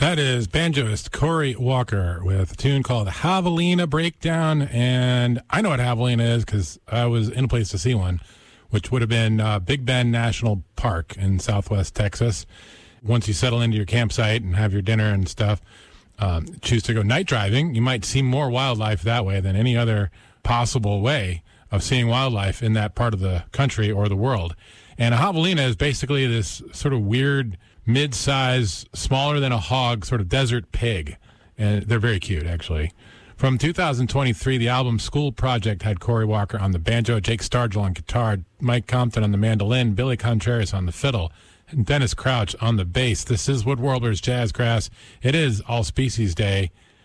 That is banjoist Corey Walker with a tune called Javelina Breakdown. And I know what Javelina is because I was in a place to see one, which would have been Big Bend National Park in southwest Texas. Once you settle into your campsite and have your dinner and stuff, choose to go night driving, you might see more wildlife that way than any other possible way of seeing wildlife in that part of the country or the world. And a javelina is basically this sort of weird, mid-size, smaller than a hog, sort of desert pig. And they're very cute, actually. From 2023, the album School Project had Corey Walker on the banjo, Jake Stargell on guitar, Mike Compton on the mandolin, Billy Contreras on the fiddle, and Dennis Crouch on the bass. This is Woodwarblers Jazzgrass. It is All Species Day,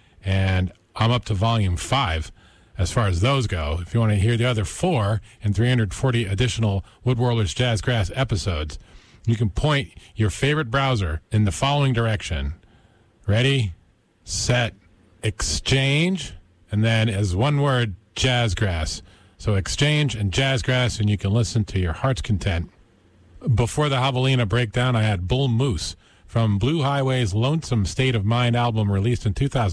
and I'm up to Volume 5 as far as those go. If you want to hear the other 4 and 340 additional Woodwarblers Jazzgrass episodes, you can point your favorite browser in the following direction. Ready, set, exchange, and then as one word, Jazzgrass. So exchange and Jazzgrass, and you can listen to your heart's content. Before the Javelina breakdown, I had Bull Moose from Blue Highway's Lonesome State of Mind album released in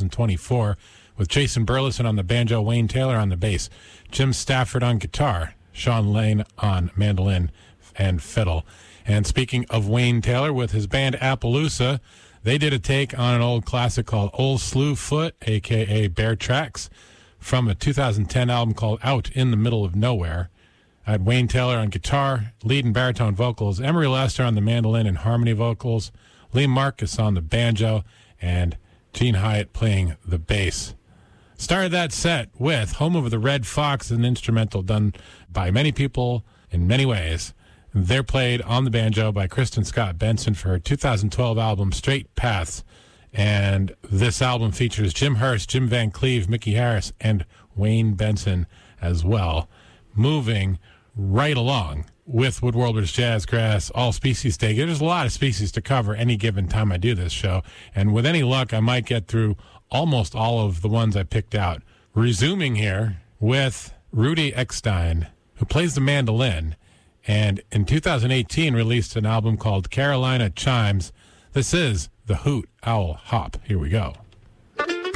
2024 with Jason Burleson on the banjo, Wayne Taylor on the bass, Jim Stafford on guitar, Sean Lane on mandolin and fiddle. And speaking of Wayne Taylor, with his band Appaloosa, they did a take on an old classic called Old Slew Foot, a.k.a. Bear Tracks, from a 2010 album called Out in the Middle of Nowhere. I had Wayne Taylor on guitar, lead and baritone vocals, Emery Lester on the mandolin and harmony vocals, Lee Marcus on the banjo, and Gene Hyatt playing the bass. Started that set with Home of the Red Fox, an instrumental done by many people in many ways. They're played on the banjo by Kristen Scott Benson for her 2012 album Straight Paths. And this album features Jim Hurst, Jim Van Cleve, Mickey Harris, and Wayne Benson as well. Moving right along with Woodwarblers Jazzgrass All Species Day. There's a lot of species to cover any given time I do this show. And with any luck, I might get through almost all of the ones I picked out. Resuming here with Rudy Eckstein, who plays the mandolin, and in 2018 released an album called Carolina Chimes. This is the Hoot Owl Hop. Here we go.